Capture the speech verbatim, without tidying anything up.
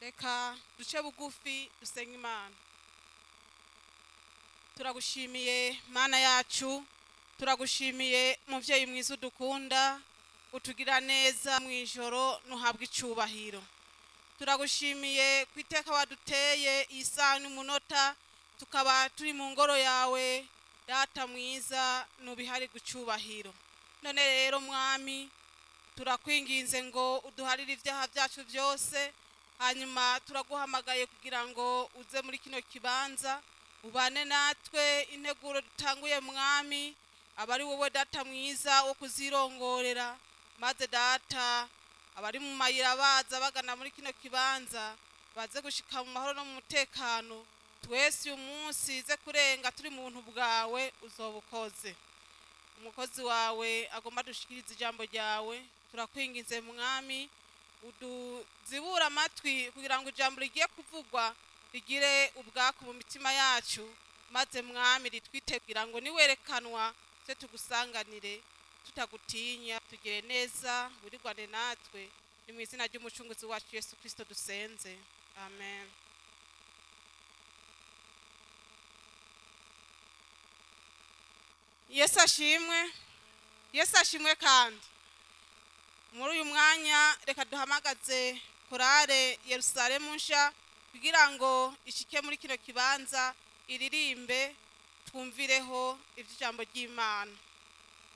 reka duce bugufi dusenga Imana. Turagushimiye Mana yacu, turagushimiye muvyeyi mwiza udukunda, utugira neza mwijoro nuhabwa icubahiro. Turagushimiye kwiteka waduteye isaha n'umunota, tukaba turi mu ngoro yawe data mwiza nubihari gucubahiro. None rero mwami, turakwinginze ngo uduharire ivyaha vyacu vyose, hanyuma turaguhamagaye kugira ngo uze muri kino kibanza ubane natwe. Integuro dutanguye mwami, abari wowe data mwiza wo kuzirongorera, maze data abari mu mayira baza bagana muri kino kibanza baze gushika mu mahoro no mu mutekano. Twese uyu munsi ze kurenga turi mu buntu bwawe uzobukoze. Umukozi wawe agomba dushikiriza ijambo ryawe, turakwinginze mwami uduzibura amatwi kugira ngo ijambo rigiye kuvugwa rigire ubwako mu mitima yacu, maze mwami ritwite kugira ngo niwerekanwa se tugusanganire tutagutinya. Tugire neza burigwane natwe, ni mu izina ry'umucunguzi wacu Yesu Kristo dusenze, amen. Yesu ashimwe, Yesu ashimwe. Kandi muri uyu mwanya reka duhamagaze korale Yerusalemu nsha kugira ngo ishike muri kino kibanza iririmbe twumvireho ivy'ijambo ry'Imana.